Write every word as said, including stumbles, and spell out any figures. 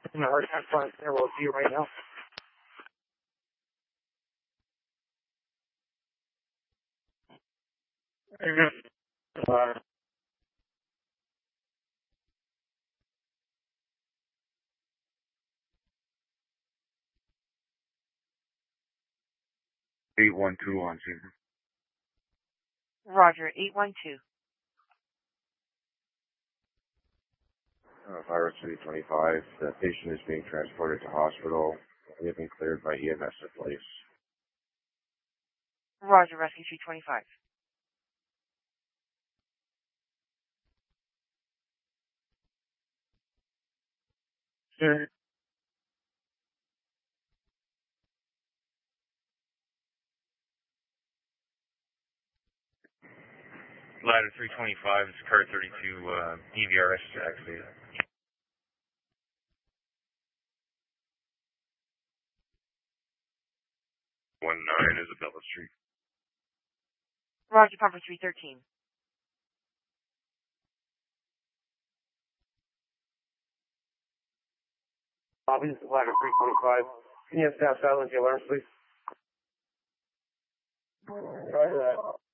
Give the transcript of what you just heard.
In the hard time front there, we'll see you right now. Uh, eight one two on two. Roger, eight one two. Uh, Virus three twenty-five. The patient is being transported to hospital. We have been cleared by E M S at place. Roger, Rescue three twenty-five. sure. Ladder three twenty-five, it's car thirty-two, uh, E V R S activated. one nine Isabella Street. Roger, Pumper three thirteen. Bobby, this is Ladder three twenty-five. Can you have staff silence the alarms, please? Roger that.